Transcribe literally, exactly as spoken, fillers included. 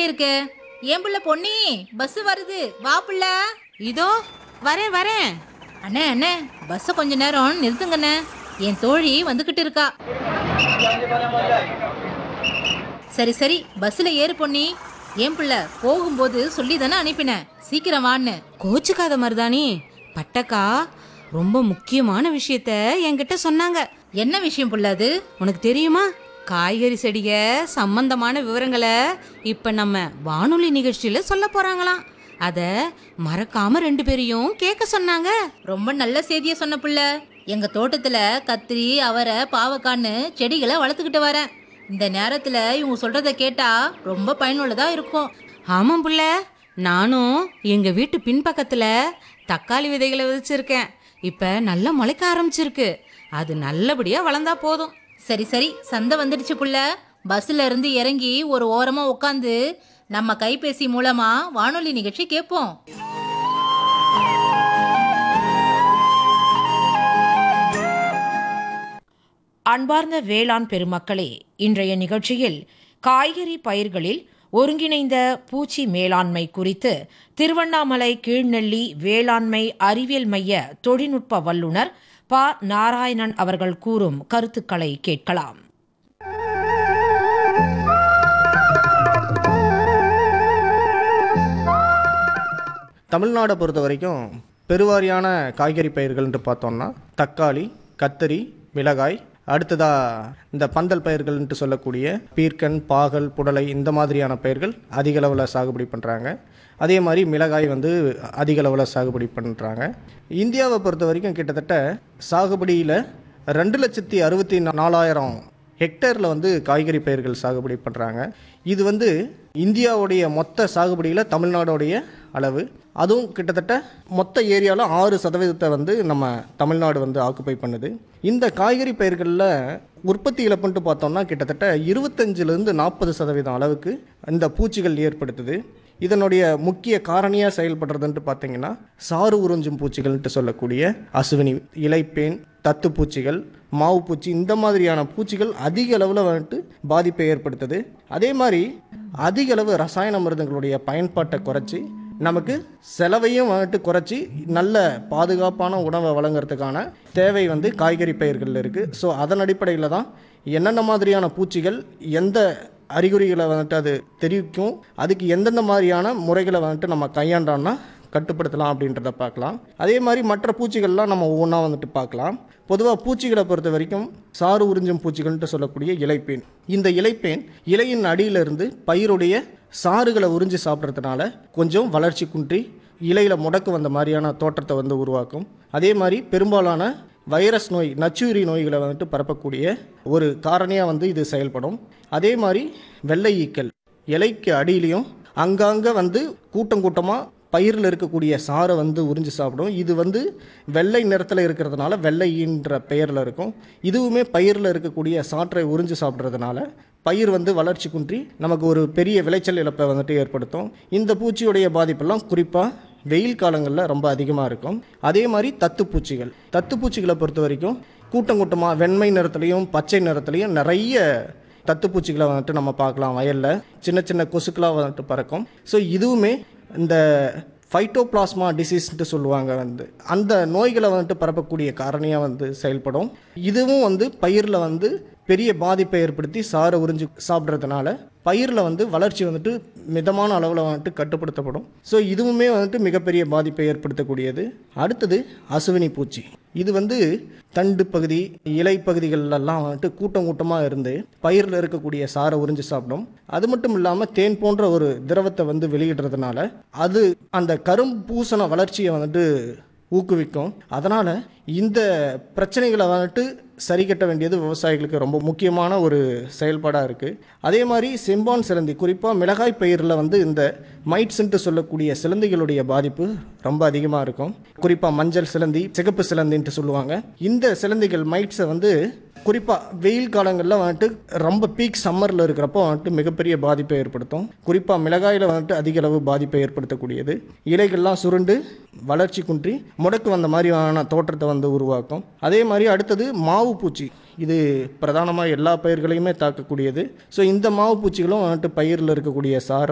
வந்துகிட்டே இருக்கே. ஏன் புள்ள பொன்னி, பஸ் வருது, வா புள்ள. இதோ வரேன் வரேன். அண்ணே அண்ணே, பஸ்ஸை கொஞ்ச நேரம் நிறுத்துங்கண்ணே, என் தோழி வந்துகிட்டு இருக்கா. சரி சரி, பஸ்ல ஏறு பொன்னி. ஏன் புள்ள, போகும்போது சொல்லி தானே அனுப்பினேன், சீக்கிரம் வான்னு. கோச்சுக்காத மருதாணி, பட்டக்கா ரொம்ப முக்கியமான விஷயத்த என்கிட்ட சொன்னாங்க. என்ன விஷயம் புள்ள அது? உனக்கு தெரியுமா? காய்கறி செடிக சம்பந்தமான விவரங்களை இப்ப நம்ம வானொலி நிகழ்ச்சியில சொல்ல போறாங்களாம். அத மறக்காம ரெண்டு பேரையும் கேட்க சொன்னாங்க. ரொம்ப நல்ல செய்தியை சொன்ன புள்ள. எங்க தோட்டத்துல கத்திரி, அவரை, பாவக்கான்னு செடிகளை வளர்த்துக்கிட்டு வரேன். இந்த நேரத்துல இவங்க சொல்றத கேட்டா ரொம்ப பயனுள்ளதா இருக்கும். ஆமாம் புள்ள, நானும் எங்க வீட்டு பின்பக்கத்துல தக்காளி விதைகளை விதைச்சிருக்கேன். இப்ப நல்லா முளைக்க ஆரம்பிச்சிருக்கு. அது நல்லபடியா வளர்ந்தா போதும். சரி சரி, சந்தை வந்துடுச்சு புள்ள. பஸ்ல இருந்து இறங்கி ஒரு ஓரமா உட்காந்து நம்ம கைபேசி மூலமா வானொலி நிகழ்ச்சி கேட்போம். அன்பார்ந்த வேளாண் பெருமக்களே, இன்றைய நிகழ்ச்சியில் காய்கறி பயிர்களில் ஒருங்கிணைந்த பூச்சி மேலாண்மை குறித்து திருவண்ணாமலை கீழ்நெல்லி வேளாண்மை அறிவியல் மைய தொழில்நுட்ப வல்லுநர் ப நாராயணன் அவர்கள் கூறும் கருத்துக்களை கேட்கலாம். தமிழ்நாடை பொறுத்த வரைக்கும் பெருவாரியான காய்கறி பயிர்கள்னு பார்த்தோம்னா தக்காளி, கத்தரி, மிளகாய், அடுத்ததாக இந்த பந்தல் பயிர்கள்ன்ட்டு சொல்லக்கூடிய பீர்க்கன், பாகல், புடலை இந்த மாதிரியான பயிர்கள் அதிக அளவில் சாகுபடி பண்ணுறாங்க. அதே மாதிரி மிளகாய் வந்து அதிக அளவில் சாகுபடி பண்ணுறாங்க. இந்தியாவை பொறுத்த வரைக்கும் கிட்டத்தட்ட சாகுபடியில் ரெண்டு லட்சத்தி அறுபத்தி நாலாயிரம் ஹெக்டேரில் வந்து காய்கறி பயிர்கள் சாகுபடி பண்ணுறாங்க. இது வந்து இந்தியாவுடைய மொத்த சாகுபடியில் தமிழ்நாடுடைய அளவு. அதுவும் கிட்டத்தட்ட மொத்த ஏரியாவில் ஆறு சதவீதத்தை வந்து நம்ம தமிழ்நாடு வந்து ஆக்குப்பை பண்ணுது. இந்த காய்கறி பயிர்களில் உற்பத்தி இழப்புன்ட்டு பார்த்தோம்னா கிட்டத்தட்ட இருபத்தஞ்சிலிருந்து நாற்பது சதவீதம் அளவுக்கு இந்த பூச்சிகள் ஏற்படுத்துது. இதனுடைய முக்கிய காரணியாக செயல்படுறதுன்ட்டு பார்த்தீங்கன்னா சாறு உறிஞ்சும் பூச்சிகள்ன்ட்டு சொல்லக்கூடிய அசுவினி, இலைப்பேன், தத்துப்பூச்சிகள், மாவு பூச்சி இந்த மாதிரியான பூச்சிகள் அதிக அளவில் வந்துட்டு பாதிப்பை ஏற்படுத்துது. அதே மாதிரி அதிக அளவு ரசாயன மருந்துகளுடைய பயன்பாட்டை குறைச்சி நமக்கு செலவையும் வந்துட்டு குறைச்சி நல்ல பாதுகாப்பான உணவை வழங்குறதுக்கான தேவை வந்து காய்கறி பயிர்களில் இருக்குது. ஸோ அதன் அடிப்படையில் தான் என்னென்ன மாதிரியான பூச்சிகள் எந்த அறிகுறிகளை வந்துட்டு அது தெரிவிக்கும், அதுக்கு எந்தெந்த மாதிரியான முறைகளை வந்துட்டு நம்ம கையாண்டோம்னா கட்டுப்படுத்தலாம் அப்படின்றத பார்க்கலாம். அதே மாதிரி மற்ற பூச்சிகள்லாம் நம்ம ஒவ்வொன்றா வந்துட்டு பார்க்கலாம். பொதுவாக பூச்சிகளை பொறுத்த வரைக்கும் சாறு உறிஞ்சும் பூச்சிகள்ன்ட்டு சொல்லக்கூடிய இலைப்பேன். இந்த இலைப்பேன் இலையின் அடியிலிருந்து பயிருடைய சாறுகளை உறிஞ்சி சாப்பிட்றதுனால கொஞ்சம் வளர்ச்சி குன்றி இலையில் முடக்கு வந்த மாதிரியான தோற்றத்தை வந்து உருவாக்கும். அதே மாதிரி பெரும்பாலான வைரஸ் நோய், நச்சுயிரி நோய்களை வந்துட்டு பரப்பக்கூடிய ஒரு காரணியாக வந்து இது செயல்படும். அதே மாதிரி வெள்ளை ஈக்கள் இலைக்கு அடியிலையும் அங்கங்கே வந்து கூட்டம் கூட்டமாக பயிரில் இருக்கக்கூடிய சாறை வந்து உறிஞ்சி சாப்பிடும். இது வந்து வெள்ளை நிறத்தில் இருக்கிறதுனால வெள்ளைன்ற பெயரில் இருக்கும். இதுவுமே பயிரில் இருக்கக்கூடிய சாற்றை உறிஞ்சி சாப்பிட்றதுனால பயிர் வந்து வளர்ச்சி குன்றி நமக்கு ஒரு பெரிய விளைச்சல் இழப்பை வந்துட்டு ஏற்படுத்தும். இந்த பூச்சியுடைய பாதிப்பெல்லாம் குறிப்பாக வெயில் காலங்களில் ரொம்ப அதிகமாக இருக்கும். அதே மாதிரி தத்துப்பூச்சிகள் தத்துப்பூச்சிகளை பொறுத்த வரைக்கும் கூட்டம் கூட்டமாக வெண்மை நிறத்துலையும் பச்சை நிறத்துலையும் நிறைய தத்துப்பூச்சிகளை வந்துட்டு நம்ம பார்க்கலாம். வயலில் சின்ன சின்ன கொசுக்களாக வந்துட்டு பறக்கும். ஸோ இதுவுமே இந்த ஃபைட்டோபிளாஸ்மா டிசீஸ்ன்ட்டு சொல்லுவாங்க, வந்து அந்த நோய்களை வந்துட்டு பரப்பக்கூடிய காரணியாக வந்து செயல்படும். இதுவும் வந்து பயிரில் வந்து பெரிய பாதிப்பை ஏற்படுத்தி சாறை உறிஞ்சி சாப்பிட்றதுனால பயிரில் வந்து வளர்ச்சி வந்துட்டு மிதமான அளவில் வந்துட்டு கட்டுப்படுத்தப்படும். ஸோ இதுவுமே வந்துட்டு மிகப்பெரிய பாதிப்பை ஏற்படுத்தக்கூடியது. அடுத்தது அசுவினி பூச்சி. இது வந்து தண்டு பகுதி, இலை பகுதிகளெல்லாம் வந்துட்டு கூட்டம் கூட்டமாக இருந்து பயிரில் இருக்கக்கூடிய சாறை உறிஞ்சி சாப்பிடும். அது மட்டும் இல்லாமல் தேன் போன்ற ஒரு திரவத்தை வந்து வெளியிடுறதுனால அது அந்த கரும்பூசண வளர்ச்சியை வந்துட்டு ஊக்குவிக்கும். அதனால் இந்த பிரச்சனைகளை வந்துட்டு சரி கட்ட வேண்டியது விவசாயிகளுக்கு ரொம்ப முக்கியமான ஒரு செயல்பாடாக இருக்குது. அதே மாதிரி செம்பான் சிலந்தி, குறிப்பாக மிளகாய் பயிரில் வந்து இந்த மைட்ஸ்ன்ட்டு சொல்லக்கூடிய சிலந்திகளுடைய பாதிப்பு ரொம்ப அதிகமாக இருக்கும். குறிப்பாக மஞ்சள் சிலந்தி, சிகப்பு சிலந்தின்ட்டு சொல்லுவாங்க. இந்த சிலந்திகள் மைட்ஸை வந்து குறிப்பாக வெயில் காலங்களில் வந்துட்டு ரொம்ப பீக் சம்மரில் இருக்கிறப்போ வந்துட்டு மிகப்பெரிய பாதிப்பை ஏற்படுத்தும். குறிப்பாக மிளகாயில் வந்துட்டு அதிக அளவு பாதிப்பை ஏற்படுத்தக்கூடியது. இலைகள்லாம் சுருண்டு வளர்ச்சி குன்றி முடக்கு வந்த மாதிரியான தோற்றத்தை வந்து உருவாக்கும். அதே மாதிரி அடுத்தது மாவு பூச்சி. இது பிரதானமாக எல்லா பயிர்களையுமே தாக்கக்கூடியது. ஸோ இந்த மாவு பூச்சிகளும் வந்துட்டு பயிரில் இருக்கக்கூடிய சாரை